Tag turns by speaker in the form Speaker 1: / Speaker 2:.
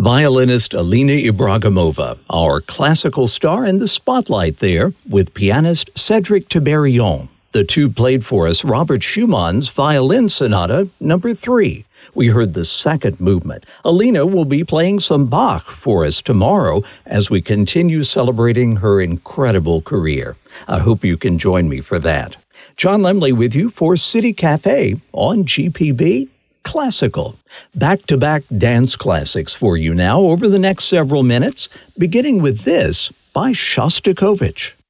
Speaker 1: Violinist Alina Ibragimova, our classical star, in the spotlight there with pianist Cedric Tiberghien. The two played for us Robert Schumann's Violin Sonata No. 3. We heard the second movement. Alina will be playing some Bach for us tomorrow as we continue celebrating her incredible career. I hope you can join me for that. John Lemley with you for City Cafe on GPB Classical. Back-to-back dance classics for you now over the next several minutes, beginning with this by Shostakovich.